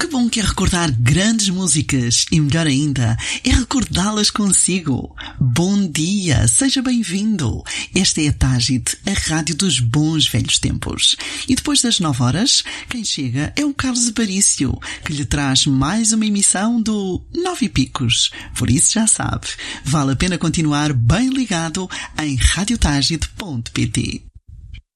que bom que é recordar grandes músicas e, melhor ainda, é recordá-las consigo. Bom dia, seja bem-vindo. Esta é a Tágide, a rádio dos bons velhos tempos. E depois das 9 horas, quem chega é o Carlos Aparício, que lhe traz mais uma emissão do 9 e Picos. Por isso já sabe, vale a pena continuar bem ligado em radiotágide.pt.